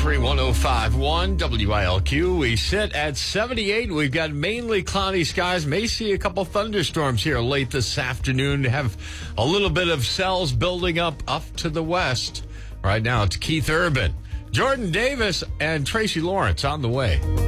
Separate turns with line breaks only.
933-1051 WILQ. We sit at 78. We've got mainly cloudy skies. May see a couple thunderstorms here late this afternoon. Have a little bit of cells building up to the west. Right now, it's Keith Urban, Jordan Davis, and Tracy Lawrence on the way.